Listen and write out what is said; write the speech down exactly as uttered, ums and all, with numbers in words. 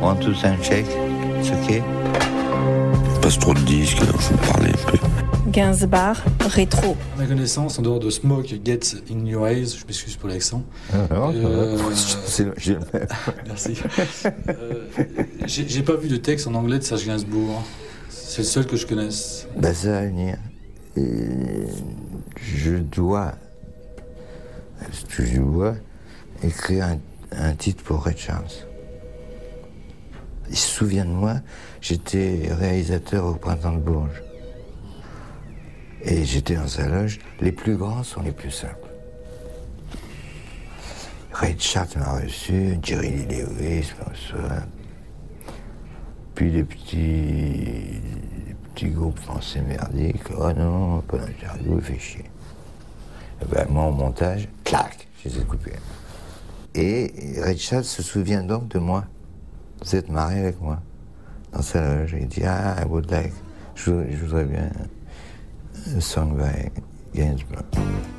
One, two, sound check. It's okay. Passe trop de disques, alors je vais parler un peu. Gainsbourg, rétro. À ma connaissance, en dehors de Smoke Gets in Your Eyes, je m'excuse pour l'accent. Ah, non, Euh, c'est, j'ai le même. Merci. Euh, j'ai, j'ai pas vu de texte en anglais de Serge Gainsbourg. C'est le seul que je connaisse. Bah, ça va venir. Et je dois, je dois écrire un, un titre pour Ray Charles. Il se souvient de moi, j'étais réalisateur au Printemps de Bourges. Et j'étais dans sa loge. Les plus grands sont les plus simples. Ray Charles m'a reçu, Jerry Lee Lewis m'a reçu. Puis des petits, des petits groupes français merdiques. Oh non, pas d'interview, il fait chier. Et ben, moi, au montage, clac, je les ai coupés. Et Ray Charles se souvient donc de moi. Vous êtes marié avec moi dans sa loge. Il dit, ah, I would like, je, je voudrais bien a song by Gainsbourg.